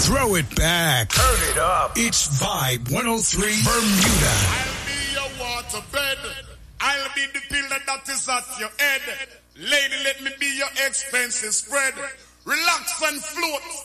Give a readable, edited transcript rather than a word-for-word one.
Throw it back. Turn it up. It's Vibe 103 Bermuda. I'll be your waterbed. I'll be the pillar that is at your head. Lady, let me be your expensive spread. Relax and float.